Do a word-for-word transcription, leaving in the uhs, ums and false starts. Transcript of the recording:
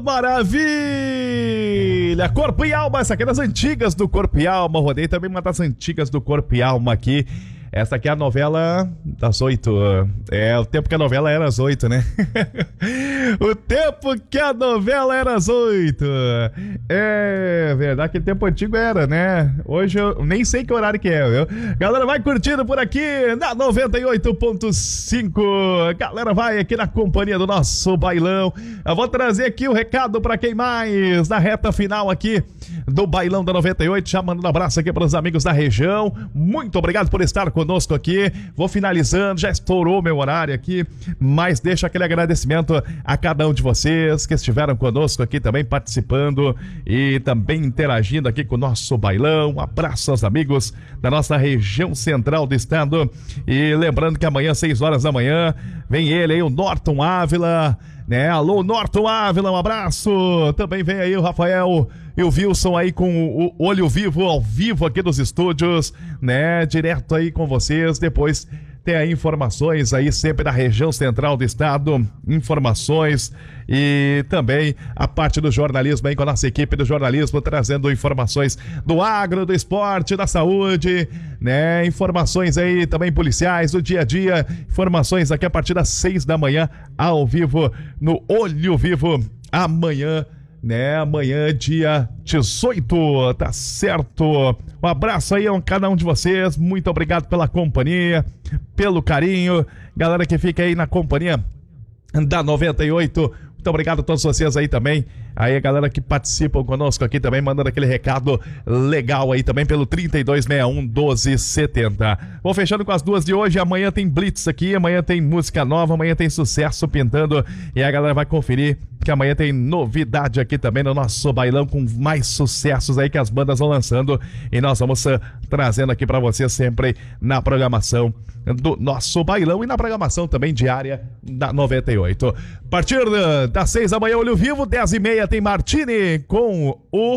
maravilha! Corpo e Alma, essa aqui é das antigas do Corpo e Alma. Rodei também uma das antigas do Corpo e Alma aqui. Essa aqui é a novela das oito. É, o tempo que a novela era às oito, né? O tempo que a novela era às oito. É verdade, aquele tempo antigo era, né? Hoje eu nem sei que horário que é, viu? Galera, vai curtindo por aqui na noventa e oito ponto cinco. Galera, vai aqui na companhia do nosso bailão. Eu vou trazer aqui o recado pra quem mais na reta final aqui do bailão da noventa e oito. Já mandando um abraço aqui para os amigos da região. Muito obrigado por estar conosco aqui. Vou finalizando, já estourou meu horário aqui, mas deixo aquele agradecimento a cada um de vocês que estiveram conosco aqui também participando e também interagindo aqui com o nosso bailão. Um abraço aos amigos da nossa região central do estado. E lembrando que amanhã, seis horas da manhã, vem ele aí, o Norton Ávila, né? Alô, Norton Ávila, um abraço. Também vem aí o Rafael e o Wilson aí com o Olho Vivo, ao vivo aqui dos estúdios, né? Direto aí com vocês. Depois tem aí informações aí sempre da região central do estado, informações e também a parte do jornalismo aí com a nossa equipe do jornalismo, trazendo informações do agro, do esporte, da saúde, né? Informações aí também policiais, do dia a dia, informações aqui a partir das seis da manhã, ao vivo, no Olho Vivo, amanhã, né? Amanhã, dia dezoito, tá certo? Um abraço aí a cada um de vocês, muito obrigado pela companhia, pelo carinho, galera que fica aí na companhia da noventa e oito. Muito obrigado a todos vocês aí também. Aí a galera que participam conosco aqui também, mandando aquele recado legal aí também pelo trinta e dois sessenta e um, doze setenta. Vou fechando com as duas de hoje. Amanhã tem Blitz aqui, amanhã tem música nova, amanhã tem sucesso pintando. E a galera vai conferir que amanhã tem novidade aqui também no nosso bailão, com mais sucessos aí que as bandas vão lançando. E nós vamos uh, trazendo aqui pra você sempre na programação do nosso bailão e na programação também diária da noventa e oito. A partir uh, das seis da manhã, Olho Vivo, dez e meia tem Martini com o